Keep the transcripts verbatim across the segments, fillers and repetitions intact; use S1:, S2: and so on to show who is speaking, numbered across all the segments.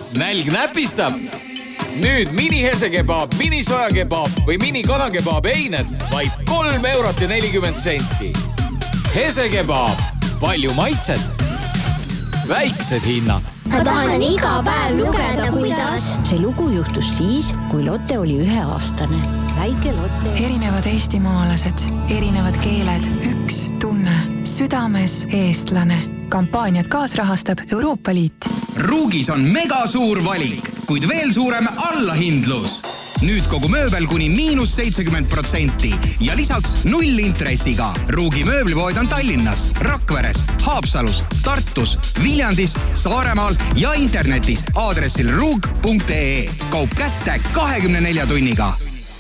S1: Nälg näpistab. Nüüd mini hesekebaab, mini sojakebaab või mini kanakebaab eined vaid kolm eurot ja nelikümmend senti. Hesekebaab, palju maitset, väiksed hinnad.
S2: Ma tahan iga päev lugeda, kuidas.
S3: See lugu juhtus siis, kui Lotte oli üheaastane. Väike Lotte.
S4: Erinevad eestimaalased, erinevad keeled, üks tunne, südames eestlane. Kampaaniat kaasrahastab Euroopa Liit.
S5: Ruugis on mega suur valik, kuid veel suurem allahindlus. Nüüd kogu mööbel kuni miinus seitsekümmend protsenti ja lisaks null intressiga. Ruugi mööblipood on Tallinnas, Rakveres, Haapsalus, Tartus, Viljandis, Saaremaal ja internetis aadressil ruug punkt ee. Kaup kätte kahekümne nelja tunniga.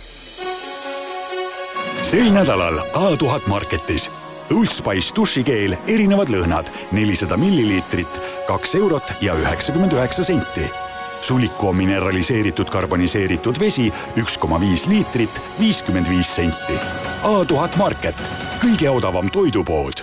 S6: Sel nädalal A tuhat Marketis. Old Spice dušikeel, erinevad lõhnad, nelisada milliliitrit, kaks eurot ja üheksakümmend üheksa senti. Suliku on mineraliseeritud karboniseeritud vesi, üks koma viis liitrit, viiskümmend viis senti. A tuhat Market, kõige odavam toidupood.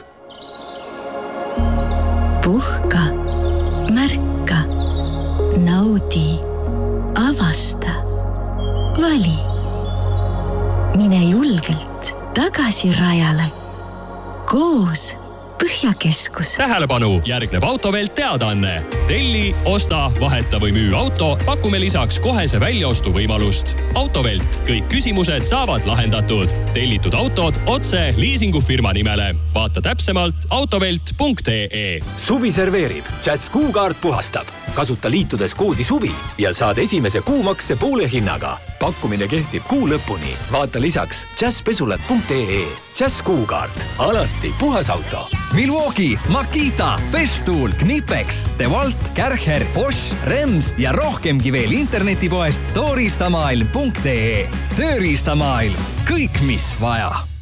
S7: Puhka, märka, naudi, avasta, vali. Mine julgelt tagasi rajale. Koos Põhjakeskus.
S8: Tähelepanu, järgneb Autovelt teadaanne. Telli, osta, vaheta või müü auto, pakume lisaks kohese väljaostu võimalust. Autovelt, kõik küsimused saavad lahendatud. Tellitud autod otse liisingufirma nimele. Vaata täpsemalt autovelt punkt ee.
S9: Suvi serveerib, Jazz kuukaart puhastab. Kasuta liitudes koodi suvi ja saad esimese kuumakse poole hinnaga. Pakkumine kehtib kuu lõpuni. Vaata lisaks jazzpesulat punkt ee. Jazz kuukaart, alati puhas auto.
S10: Milwaukee, Makita, Festool, Knipex, DeWalt, Kärcher, Bosch, Rems ja rohkemgi veel internetipoest toristamaailm punkt ee. Tööriistamaailm, kõik mis vaja.